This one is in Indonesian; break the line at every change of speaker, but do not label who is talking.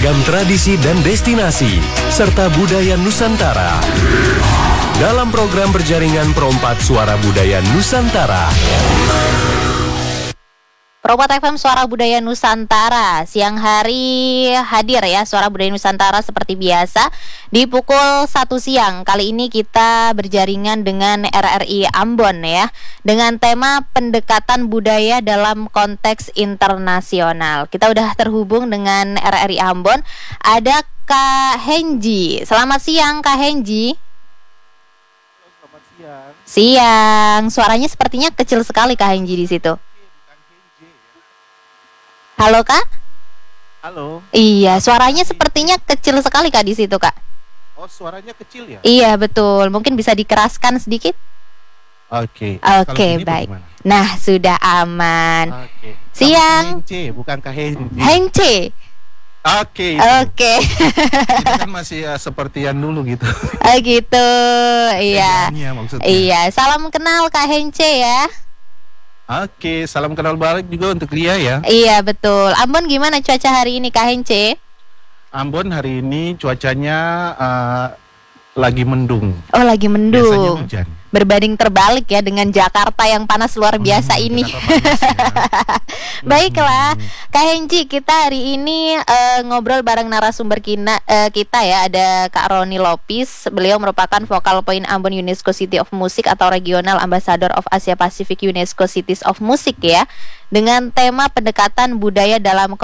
beragam tradisi dan destinasi, serta budaya Nusantara. Dalam program berjaringan Perompak Suara Budaya Nusantara.
Perompak FM Suara Budaya Nusantara, siang hari hadir ya Suara Budaya Nusantara seperti biasa di pukul 1 siang. Kali ini kita berjaringan dengan RRI Ambon ya, dengan tema pendekatan budaya dalam konteks internasional. Kita udah terhubung dengan RRI Ambon, ada Kak Henji. Selamat siang Kak Henji.
Selamat siang.
Siang, suaranya sepertinya kecil sekali Kak Henji di situ. Halo Kak?
Halo.
Iya, suaranya sepertinya kecil sekali Kak di situ Kak.
Oh, suaranya kecil ya?
Iya betul, mungkin bisa dikeraskan sedikit.
Oke.
Oke, baik.
Bagaimana?
Nah, sudah aman.
Oke.
Siang.
Hengce, bukan Henji.
Hengce.
Oke.
Oke.
Kita kan masih seperti yang dulu gitu.
Oh gitu. Iya.
Bedanya maksudnya.
Iya, salam kenal Kak Hengce ya.
Oke, salam kenal balik juga untuk Lia ya.
Iya betul. Ambon gimana cuaca hari ini Kak Hengce?
Ambon hari ini cuacanya lagi mendung.
Oh lagi
Biasanya
mendung.
hujan.
Berbanding terbalik ya dengan Jakarta yang panas luar biasa ini.
Jakarta panas ya.
Baiklah, Kak Henji, kita hari ini ngobrol bareng narasumber kita ya. Ada Kak Roni Lopis. Beliau merupakan Focal Point Ambon UNESCO City of Music atau Regional Ambassador of Asia Pacific UNESCO Cities of Music ya, dengan tema pendekatan budaya dalam